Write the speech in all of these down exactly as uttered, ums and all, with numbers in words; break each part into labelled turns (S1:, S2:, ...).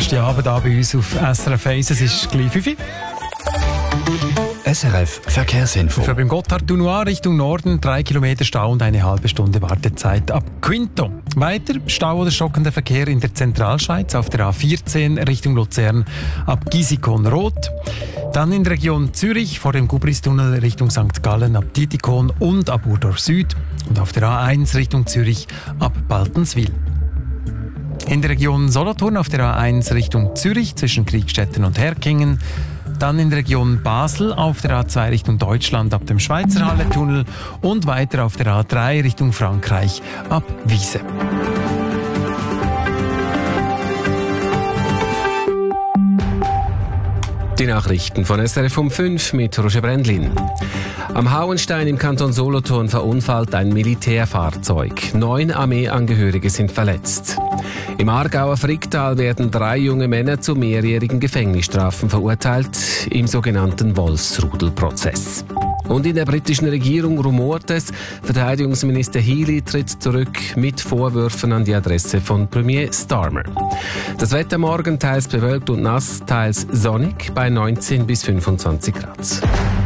S1: letzten Abend da bei uns auf S R F eins. Es ist gleich fünf Uhr.
S2: S R F Verkehrsinfo.
S1: Für beim Gotthard-Tunnel Richtung Norden drei Kilometer Stau und eine halbe Stunde Wartezeit ab Quinto. Weiter Stau oder stockender Verkehr in der Zentralschweiz auf der A vierzehn Richtung Luzern ab Gisikon-Rot. Dann in der Region Zürich vor dem Gubristunnel Richtung Sankt Gallen ab Titikon und ab Urdorf Süd. Und auf der A eins Richtung Zürich ab Baltenswil. In der Region Solothurn auf der A eins Richtung Zürich zwischen Kriegstetten und Herkingen. Dann in der Region Basel auf der A zwei Richtung Deutschland ab dem Schweizer Halle-Tunnel und weiter auf der A drei Richtung Frankreich ab Wiese.
S3: Die Nachrichten von S R F um fünf mit Roger Brändlin. Am Hauenstein im Kanton Solothurn verunfallt ein Militärfahrzeug. Neun Armeeangehörige sind verletzt. Im Aargauer Fricktal werden drei junge Männer zu mehrjährigen Gefängnisstrafen verurteilt im sogenannten Wolfsrudel-Prozess. Und in der britischen Regierung rumort es, Verteidigungsminister Healey tritt zurück mit Vorwürfen an die Adresse von Premier Starmer. Das Wetter morgen teils bewölkt und nass, teils sonnig bei neunzehn bis fünfundzwanzig Grad.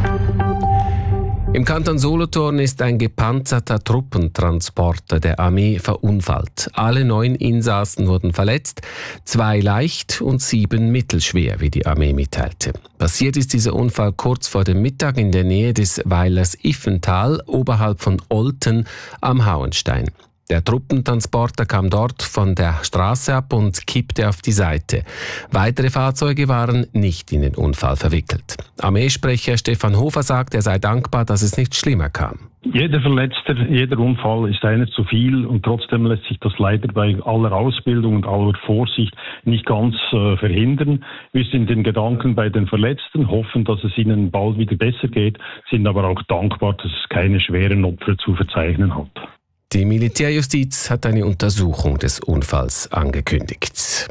S3: Im Kanton Solothurn ist ein gepanzerter Truppentransporter der Armee verunfallt. Alle neun Insassen wurden verletzt, zwei leicht und sieben mittelschwer, wie die Armee mitteilte. Passiert ist dieser Unfall kurz vor dem Mittag in der Nähe des Weilers Iffental, oberhalb von Olten am Hauenstein. Der Truppentransporter kam dort von der Straße ab und kippte auf die Seite. Weitere Fahrzeuge waren nicht in den Unfall verwickelt. Armeesprecher Stefan Hofer sagt, er sei dankbar, dass es nicht schlimmer kam.
S4: Jeder Verletzter, jeder Unfall ist einer zu viel und trotzdem lässt sich das leider bei aller Ausbildung und aller Vorsicht nicht ganz äh, verhindern. Wir sind in Gedanken bei den Verletzten, hoffen, dass es ihnen bald wieder besser geht, sind aber auch dankbar, dass es keine schweren Opfer zu verzeichnen hat.
S3: Die Militärjustiz hat eine Untersuchung des Unfalls angekündigt.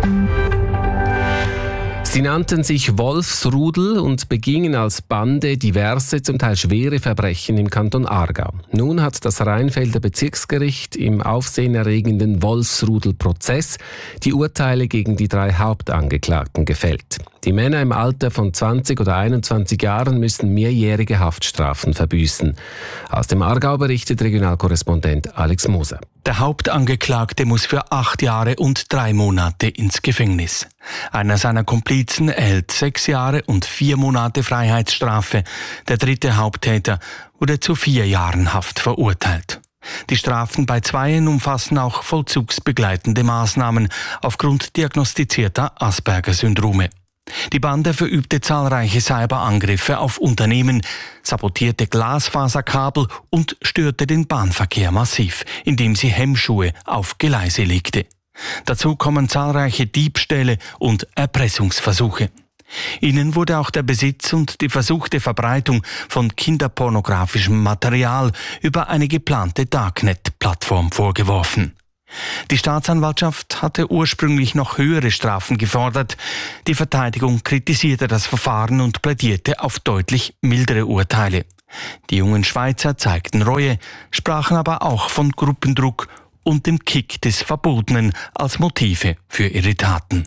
S3: Sie nannten sich Wolfsrudel und begingen als Bande diverse, zum Teil schwere Verbrechen im Kanton Aargau. Nun hat das Rheinfelder Bezirksgericht im aufsehenerregenden Wolfsrudel-Prozess die Urteile gegen die drei Hauptangeklagten gefällt. Die Männer im Alter von zwanzig oder einundzwanzig Jahren müssen mehrjährige Haftstrafen verbüßen. Aus dem Aargau berichtet Regionalkorrespondent Alex Moser.
S5: Der Hauptangeklagte muss für acht Jahre und drei Monate ins Gefängnis. Einer seiner Komplizen erhält sechs Jahre und vier Monate Freiheitsstrafe. Der dritte Haupttäter wurde zu vier Jahren Haft verurteilt. Die Strafen bei Zweien umfassen auch vollzugsbegleitende Maßnahmen aufgrund diagnostizierter Asperger-Syndrome. Die Bande verübte zahlreiche Cyberangriffe auf Unternehmen, sabotierte Glasfaserkabel und störte den Bahnverkehr massiv, indem sie Hemmschuhe auf Gleise legte. Dazu kommen zahlreiche Diebstähle und Erpressungsversuche. Ihnen wurde auch der Besitz und die versuchte Verbreitung von kinderpornografischem Material über eine geplante Darknet-Plattform vorgeworfen. Die Staatsanwaltschaft hatte ursprünglich noch höhere Strafen gefordert. Die Verteidigung kritisierte das Verfahren und plädierte auf deutlich mildere Urteile. Die jungen Schweizer zeigten Reue, sprachen aber auch von Gruppendruck und dem Kick des Verbotenen als Motive für ihre Taten.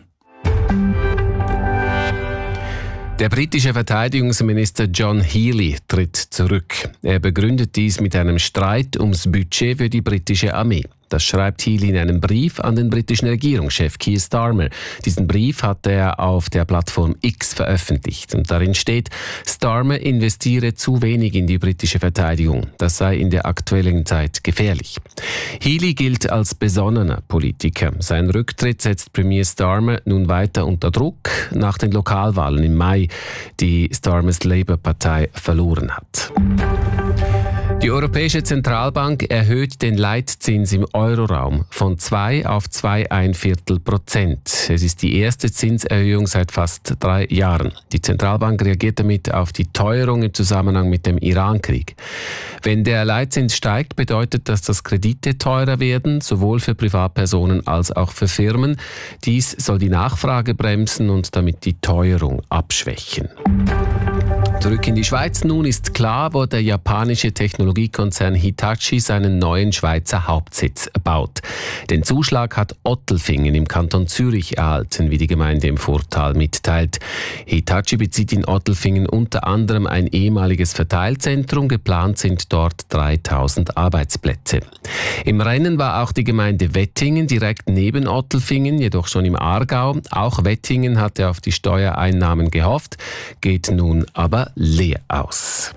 S3: Der britische Verteidigungsminister John Healey tritt zurück. Er begründet dies mit einem Streit ums Budget für die britische Armee. Das schreibt Healey in einem Brief an den britischen Regierungschef Keir Starmer. Diesen Brief hat er auf der Plattform X veröffentlicht. Und darin steht, Starmer investiere zu wenig in die britische Verteidigung. Das sei in der aktuellen Zeit gefährlich. Healey gilt als besonnener Politiker. Sein Rücktritt setzt Premier Starmer nun weiter unter Druck nach den Lokalwahlen im Mai, die Starmers Labour-Partei verloren hat. Die Europäische Zentralbank erhöht den Leitzins im Euroraum von zwei auf zwei Komma ein Viertel Prozent. Es ist die erste Zinserhöhung seit fast drei Jahren. Die Zentralbank reagiert damit auf die Teuerung im Zusammenhang mit dem Irankrieg. Wenn der Leitzins steigt, bedeutet das, dass Kredite teurer werden, sowohl für Privatpersonen als auch für Firmen. Dies soll die Nachfrage bremsen und damit die Teuerung abschwächen. Zurück in die Schweiz. Nun ist klar, wo der japanische Technologiekonzern Hitachi seinen neuen Schweizer Hauptsitz baut. Den Zuschlag hat Ottelfingen im Kanton Zürich erhalten, wie die Gemeinde im Vortal mitteilt. Hitachi bezieht in Ottelfingen unter anderem ein ehemaliges Verteilzentrum. Geplant sind dort dreitausend Arbeitsplätze. Im Rennen war auch die Gemeinde Wettingen, direkt neben Ottelfingen, jedoch schon im Aargau. Auch Wettingen hatte auf die Steuereinnahmen gehofft, geht nun aber leer aus.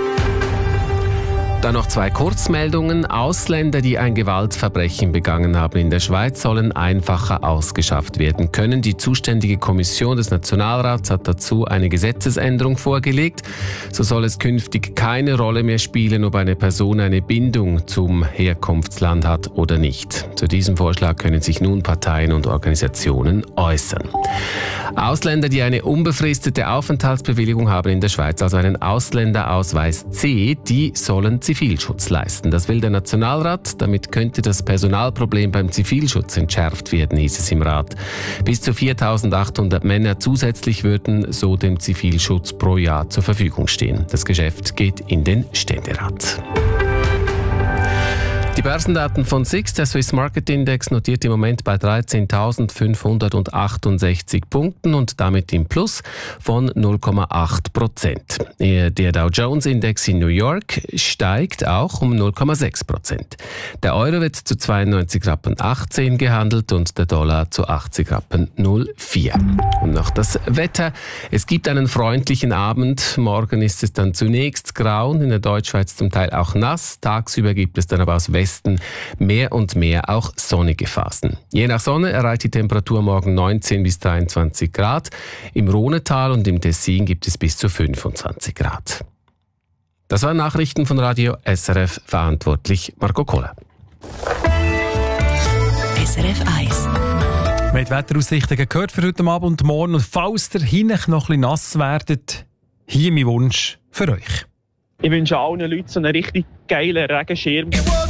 S3: Dann noch zwei Kurzmeldungen. Ausländer, die ein Gewaltverbrechen begangen haben in der Schweiz, sollen einfacher ausgeschafft werden können. Die zuständige Kommission des Nationalrats hat dazu eine Gesetzesänderung vorgelegt. So soll es künftig keine Rolle mehr spielen, ob eine Person eine Bindung zum Herkunftsland hat oder nicht. Zu diesem Vorschlag können sich nun Parteien und Organisationen äußern. Ausländer, die eine unbefristete Aufenthaltsbewilligung haben in der Schweiz, also einen Ausländerausweis C, die sollen Zivilschutz leisten. Das will der Nationalrat. Damit könnte das Personalproblem beim Zivilschutz entschärft werden, hieß es im Rat. Bis zu viertausendachthundert Männer zusätzlich würden so dem Zivilschutz pro Jahr zur Verfügung stehen. Das Geschäft geht in den Ständerat. Die Börsendaten von S I X, der Swiss Market Index, notiert im Moment bei dreizehntausendfünfhundertachtundsechzig Punkten und damit im Plus von null Komma acht Prozent. Der Dow Jones Index in New York steigt auch um null Komma sechs Prozent. Der Euro wird zu zweiundneunzig Rappen achtzehn gehandelt und der Dollar zu achtzig Rappen null vier. Und noch das Wetter. Es gibt einen freundlichen Abend. Morgen ist es dann zunächst grau und in der Deutschschweiz zum Teil auch nass. Tagsüber gibt es dann aber aus Westen mehr und mehr auch sonnige Phasen. Je nach Sonne erreicht die Temperatur morgen neunzehn bis dreiundzwanzig Grad. Im Rhonetal und im Tessin gibt es bis zu fünfundzwanzig Grad. Das waren Nachrichten von Radio S R F, verantwortlich Marco Kohler.
S2: S R F eins.
S1: Wir haben die Wetteraussichten gehört für heute Abend und morgen. Und falls ihr hinten noch ein bisschen nass werdet, hier mein Wunsch für euch.
S6: Ich wünsche allen Leuten so einen richtig geilen Regenschirm.